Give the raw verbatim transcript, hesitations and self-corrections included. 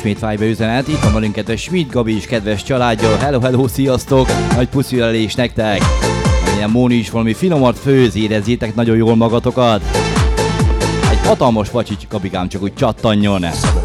ismét Viber üzenet, itt van velünk kedves Schmidt Gabi és kedves családja. Hello, hello, sziasztok! Nagy puszilelés nektek! Amilyen Móni is valami finomat főz, érezzétek nagyon jól magatokat. Egy hatalmas pacsics, Gabikám, csak úgy csattanjon!